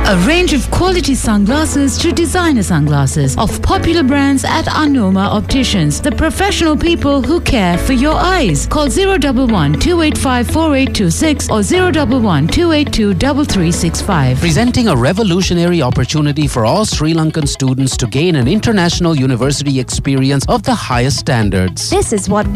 A range of quality sunglasses to designer sunglasses of popular brands at Anoma Opticians, the professional people who care for your eyes. Call 011 285 4826 or 011 282 3365. Presenting a revolutionary opportunity for all Sri Lankan students to gain an international university experience of the highest standards. This is what